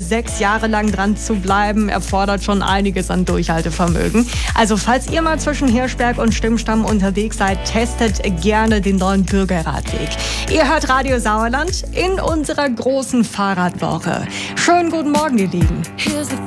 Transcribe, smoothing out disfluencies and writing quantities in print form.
6 Jahre lang dran zu bleiben, erfordert schon einiges an Durchhaltevermögen. Also falls ihr mal zwischen Hirschberg und Stimmstamm unterwegs seid, testet gerne den neuen Bürgerradweg. Ihr hört Radio Sauerland in unserer großen Fahrradwoche. Schönen guten Morgen, ihr Lieben.